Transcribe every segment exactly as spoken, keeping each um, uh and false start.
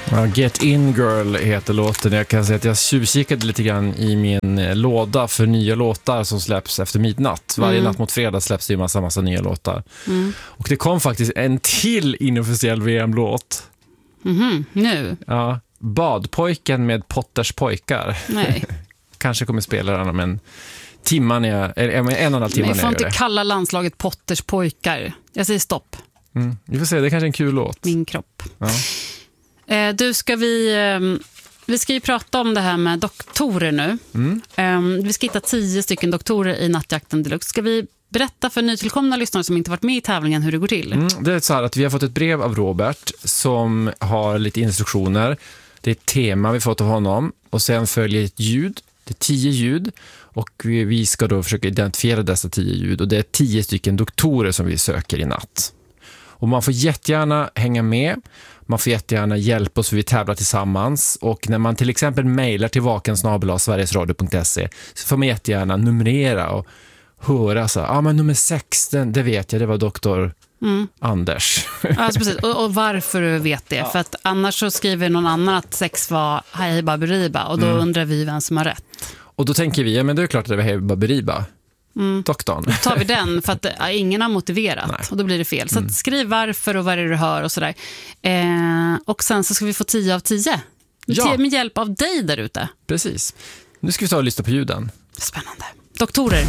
Ja, Get In Girl heter låten. Jag kan säga att jag tjuvkikade lite grann i min låda för nya låtar som släpps efter midnatt. Varje mm. natt mot fredag släpps det ju massa, massa nya låtar. Mm. Och det kom faktiskt en till inofficiell V M-låt. Mhm, nu? Ja, Badpojken med Potters pojkar. Nej. Kanske kommer spela den om en timma när jag, eller en och en halv timme när jag gör det. Men får inte kalla landslaget Potters pojkar. Jag säger stopp. Mm. Vi får se, det är kanske en kul låt. Min kropp. Ja. Eh, du, ska vi... Eh, vi ska ju prata om det här med doktorer nu. Mm. Eh, vi ska hitta tio stycken doktorer i Nattjakten Deluxe. Ska vi berätta för nytillkomna lyssnare som inte varit med i tävlingen hur det går till? Mm, det är så här att vi har fått ett brev av Robert som har lite instruktioner. Det är ett tema vi fått av honom och sen följer ett ljud. Det är tio ljud och vi, vi ska då försöka identifiera dessa tio ljud och det är tio stycken doktorer som vi söker i natt. Och man får jättegärna hänga med. Man får jättegärna hjälpa oss för vi tävlar tillsammans. Och när man till exempel mejlar till vaken snabel-a sverigesradio punkt se så får man jättegärna numrera och höra så. Ja, ah, men nummer sexton, det vet jag, det var doktor mm. Anders. Alltså, precis. Och, och varför du vet det? Ja. För att annars så skriver någon annan att sex var Hej Baberiba och då mm. undrar vi vem som har rätt. Och då tänker vi, ja men det är klart att det var Hej Baberiba. Mm. Doktorn. Då tar vi den för att ja, ingen har motiverat. Nej. Och då blir det fel. Så mm. skriv varför och vad är det du hör och sådär. Eh, och sen så ska vi få tio av tio. Ja. Med hjälp av dig där ute. Precis. Nu ska vi ta och lyssna på ljuden. Spännande. Doktorer.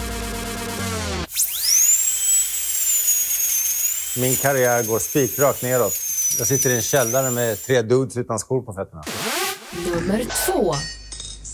Min karriär går spikrakt neråt. Jag sitter i en källare med tre dudes utan skor på fötterna. Nummer två.